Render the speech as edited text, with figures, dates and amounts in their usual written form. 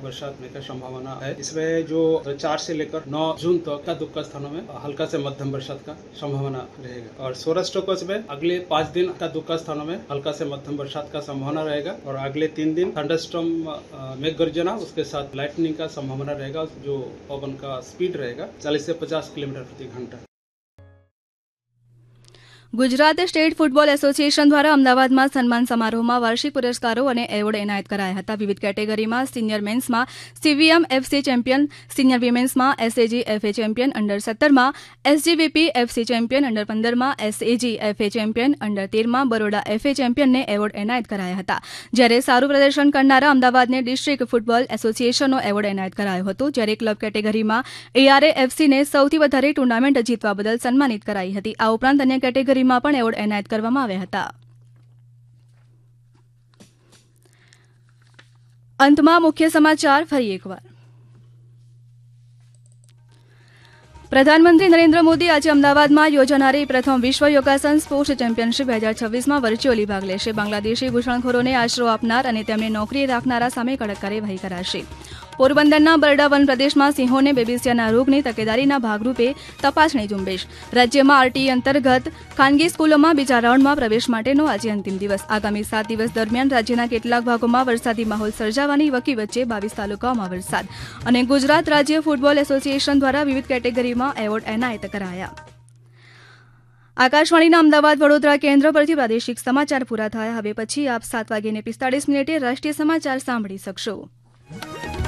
बरसात होने की संभावना है। इसमें जो 4 से लेकर 9 जून तक का दुक्का स्थानों में हल्का से मध्यम बरसात का संभावना रहेगा और सौराष्ट्र कच्छ में अगले 5 दिन का दुक्का स्थानों में हल्का से मध्यम बरसात का संभावना रहेगा और अगले 3 दिन थंडरस्टॉर्म मेघ गर्जना उसके साथ लाइटनिंग का संभावना रहेगा। जो पवन का स्पीड रहेगा 40 से 50 किलोमीटर प्रति घंटा। ગુજરાત સ્ટેટ ફૂટબોલ એસોસિએશન દ્વારા અમદાવાદમાં સન્માન સમારોહમાં વાર્ષિક પુરસ્કારો અને એવોર્ડ એનાયત કરાયા હતા। વિવિધ કેટેગરીમાં senior મેન્સમાં CVM FC champion, senior વિમેન્સમાં SAG FA champion, under 17માં SGVP FC champion, under 15માં SAG FA champion, under 13માં Baroda FA ચેમ્પિયનને award એનાયત કરાયા હતા। જ્યારે સારું પ્રદર્શન કરનારા અમદાવાદને ડિસ્ટ્રિક્ટ ફૂટબોલ એસોસિએશનનો એવોર્ડ એનાયત કરાયો હતો। જ્યારે ક્લબ કેટેગરીમાં એઆરએ એફસીને સૌથી વધારે ટુર્નામેન્ટ જીતવા બદલ સન્માનિત કરાઈ હતી। આ ઉપરાંત અન્ય કેટેગરી માં પણ એવોર્ડ એનાયત કરવામાં આવ્યા હતા। અંતમાં મુખ્ય સમાચાર ફરી એકવાર। પ્રધાનમંત્રી નરેન્દ્ર મોદી આજે અમદાવાદમાં યોજાનારી પ્રથમ વિશ્વ યોગાસન સ્પોર્ટ્સ ચેમ્પિયનશિપ 2026માં વર્ચ્યુઅલી ભાગ લેશે। બાંગ્લાદેશી ઘૂસણખોરોને આશરો આપનાર અને તેમને નોકરી રાખનારા સામે કડક કાર્યવાહી કરાશે। પોરબંદરના બરડા વન પ્રદેશમાં સિંહોને બેબીસિયાના રોગની તકેદારીના ભાગરૂપે તપાસણી ઝુંબેશ। રાજ્યમાં આરટીઈ અંતર્ગત ખાનગી સ્કૂલોમાં બીજા રાઉન્ડમાં પ્રવેશ માટેનો આજે અંતિમ દિવસ। આગામી 7 દિવસ દરમિયાન રાજ્યના કેટલાક ભાગોમાં વરસાદી માહોલ સર્જાવાની વકી વચ્ચે 22 તાલુકાઓમાં વરસાદ। અને ગુજરાત રાજ્ય ફૂટબોલ એસોસિએશન દ્વારા વિવિધ કેટેગરીમાં એવોર્ડ એનાયત કરાયા। આકાશવાણીના અમદાવાદ વડોદરા કેન્દ્ર પરથી પ્રાદેશિક સમાચાર પૂરા થયા। હવે પછી આપ 7:45 રાષ્ટ્રીય સમાચાર સાંભળી શકશો।